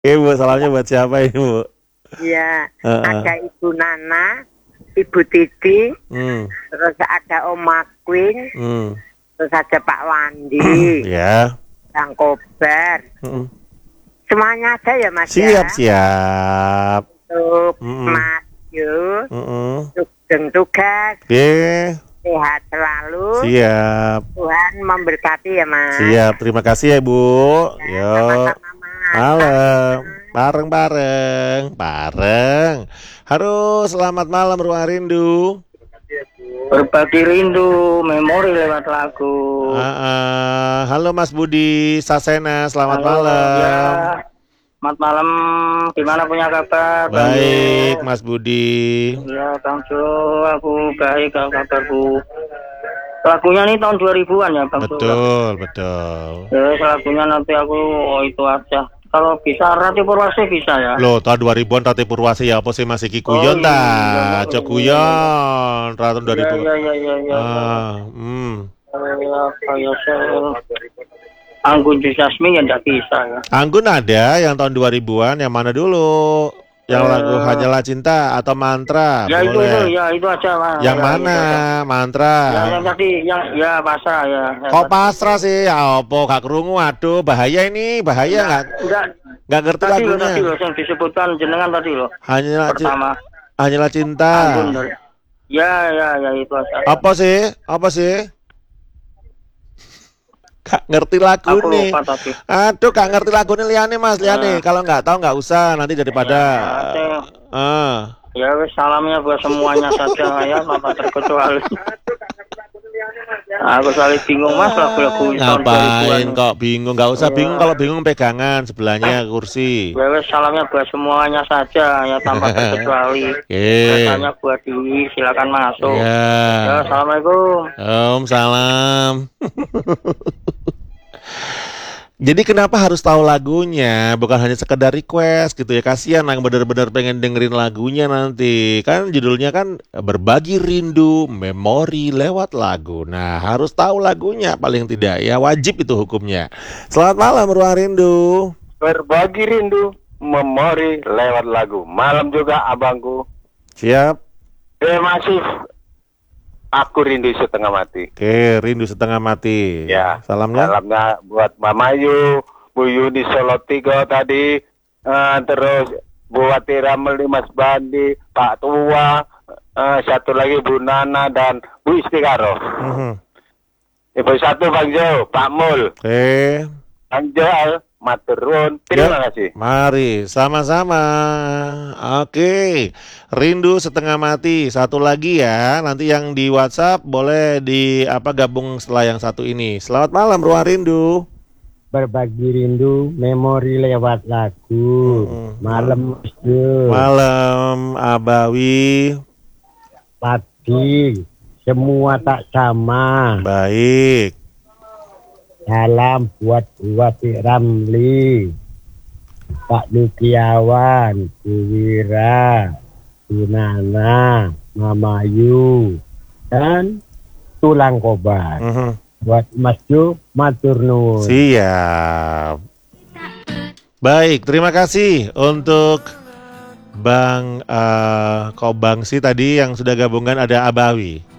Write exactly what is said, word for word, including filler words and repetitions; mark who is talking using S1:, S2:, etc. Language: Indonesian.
S1: Ibu, salamnya buat siapa ini, Bu?
S2: Iya,
S1: Heeh.
S2: ada Ibu Nana, Ibu Titi,
S1: Hmm.
S2: terus ada Oma Queen,
S1: Hmm.
S2: terus ada Pak Wandi,
S1: Ya.
S2: Bang Kobar.
S1: Hmm.
S2: Semuanya ada ya Mas
S1: Siap,
S2: ya?
S1: siap.
S2: Untuk
S1: Mm-mm.
S2: Mas Yu,
S1: Mm-mm.
S2: sugeng tugas,
S1: Oke,
S2: sehat selalu,
S1: siap.
S2: Tuhan memberkati ya Mas.
S1: Siap, terima kasih ya, Bu.
S2: Ya,
S1: Yo.
S2: sama-sama Mas.
S1: Malam. Bareng-bareng. Bareng. Halo, selamat malam Ruang Rindu.
S3: Berbagi rindu, memori lewat lagu.
S1: Uh, uh, halo Mas Budi Sasena, selamat
S3: Halo,
S1: malam.
S3: Ya, selamat malam. Gimana punya kabar, Bang
S1: Baik,
S3: Jo?
S1: Mas Budi.
S3: Ya, Bang Jo, aku baik kalau kabarku. Lagunya nih tahun dua ribuan ya, Bang Jo.
S1: Betul, betul.
S3: Ya, lagunya nanti aku oh, itu aja. Kalau bisa Rati Purwasi bisa ya.
S1: Loh, tahun dua ribuan Rati Purwasi ya apa sih masih Ki
S3: Oh,
S1: Guyon
S3: iya,
S1: ta?
S3: iya,
S1: Aja
S3: iya,
S1: guyon, tahun dua
S3: Iya,
S1: ribu.
S3: iya, iya, iya, iya.
S1: Ah, hmm.
S3: Ya, kayak saya Anggun Jasmine ya enggak bisa ya.
S1: Anggun ada yang tahun dua ribuan, yang mana dulu? Yang
S3: Eh,
S1: lagu Hanyalah Cinta atau Mantra?
S3: Ya itu
S1: Boleh.
S3: itu ya itu aja Mas.
S1: Yang
S3: Ya,
S1: mana?
S3: itu aja.
S1: Mantra.
S3: Ya, yang tadi yang ya pasrah ya.
S1: Kok pasrah sih? Ya apa gak kerungu? Aduh, bahaya ini, bahaya nggak?
S3: Enggak.
S1: Nggak ngerti
S3: Tadi loh,
S1: lagunya.
S3: tadi loh yang disebutkan jenengan tadi loh.
S1: Hanyalah Cinta.
S3: Pertama.
S1: Hanyalah Cinta.
S3: Anggun dari. Ya ya ya itu aja.
S1: Apa sih? Apa sih? Gak ngerti lagu
S3: Aku
S1: nih.
S3: lupa tadi.
S1: Aduh, gak ngerti lagu nih liane Mas, liane.
S3: Nah.
S1: Kalau nggak tahu nggak usah, nanti daripada.
S3: Ya, saya-
S1: Ah.
S3: Ya wes salamnya buat semuanya saja ya, tanpa terkecuali. Aku selalu bingung Mas lagu-lagu tahun dua
S1: Ngapain
S3: ribuan.
S1: kok bingung? Nggak usah
S3: Iya.
S1: bingung, kalau bingung pegangan sebelahnya kursi.
S3: Ya wes salamnya buat semuanya saja ya tanpa terkecuali.
S1: Oke.
S3: Biasanya buat Dewi silakan masuk.
S1: Ya.
S3: Ya, assalamualaikum.
S1: Om salam. Jadi kenapa harus tahu lagunya? Bukan hanya sekedar request gitu ya. Kasihan yang benar-benar pengen dengerin lagunya nanti. Kan judulnya kan Berbagi Rindu Memori Lewat Lagu. Nah, harus tahu lagunya paling tidak ya. Wajib itu hukumnya. Selamat malam Ruang Rindu.
S4: Berbagi rindu, memori lewat lagu. Malam juga abangku.
S1: Siap.
S4: Eh masif. Aku rindu setengah mati.
S1: Oke, Rindu Setengah Mati.
S4: Ya.
S1: Salamnya.
S4: Salamnya buat Mama Yu, Bu Yuni Solo Tiga tadi, eh, terus Bu Wati Ramli, Mas Bandi, Pak Tua, eh, satu lagi Bu Nana dan Bu Istiqaroh.
S1: Mhm.
S4: Ibu satu Bang Jo, Pak Mul,
S1: Oke.
S4: Bang Joel, Maturun. Terima
S1: Ya.
S4: kasih.
S1: Mari sama-sama. Oke, Rindu Setengah Mati. Satu lagi ya. Nanti yang di WhatsApp boleh di apa gabung setelah yang satu ini. Selamat malam Ruang Rindu.
S5: Berbagi rindu, memori lewat lagu.
S1: Mm-mm.
S5: Malam Masjid,
S1: Malam Abawi.
S5: pagi, semua tak sama.
S1: Baik.
S5: Salam buat Wati Ramli, Pak Lukiawan, Bu Wira, Bu Nana, Mama Yu, dan Tulang Kobar.
S1: Mhm.
S5: Buat Mas Jo, matur nuwun.
S1: Siap. Baik, terima kasih untuk Bang eh, Kobangsi tadi yang sudah gabungan, ada Abawi.